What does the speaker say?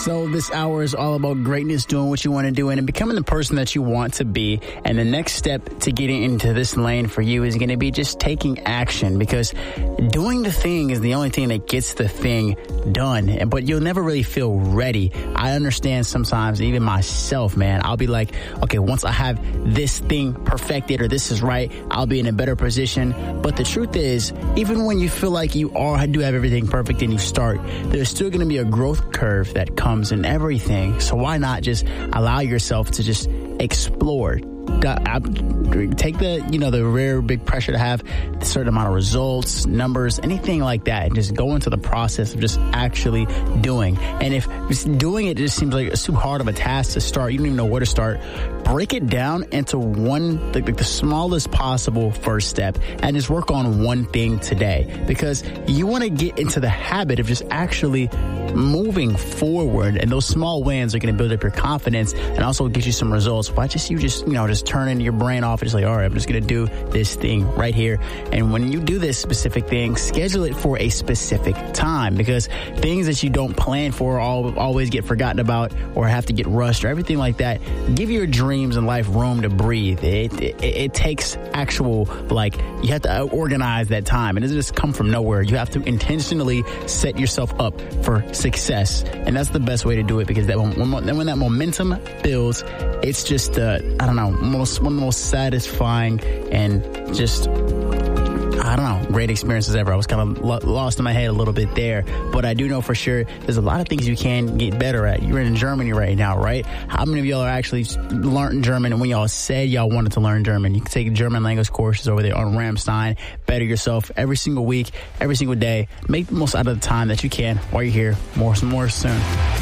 So this hour is all about greatness, doing what you want to do, and becoming the person that you want to be. And the next step to getting into this lane for you is going to be just taking action, because doing the thing is the only thing that gets the thing done. But you'll never really feel ready. I understand sometimes, even myself, man, I'll be like, okay, once I have this thing perfected or this is right, I'll be in a better position. But the truth is, even when you feel like you do have everything perfect and you start, there's still going to be a growth curve that comes in everything. So why not just allow yourself to just explore? Take the rare big pressure to have a certain amount of results, numbers, anything like that, and just go into the process of just actually doing. And if just doing it just seems like it's too hard of a task to start, you don't even know where to start, break it down into one, the smallest possible first step, and just work on one thing today, because you want to get into the habit of just actually moving forward, and those small wins are going to build up your confidence and also get you some results. Why just turning your brain off and just like, all right, I'm just going to do this thing right here. And when you do this specific thing, schedule it for a specific time, because things that you don't plan for always get forgotten about or have to get rushed or everything like that. Give your dreams and life room to breathe. It takes actual, you have to organize that time. It doesn't just come from nowhere. You have to intentionally set yourself up for success. And that's the best way to do it, because when that momentum builds, it's just, one of the most satisfying and just, great experiences ever. I was kind of lost in my head a little bit there, but I do know for sure there's a lot of things you can get better at. You're in Germany right now, right? How many of y'all are actually learning German? And when y'all said y'all wanted to learn German, you can take German language courses over there on Ramstein. Better yourself every single week, every single day. Make the most out of the time that you can while you're here. More soon.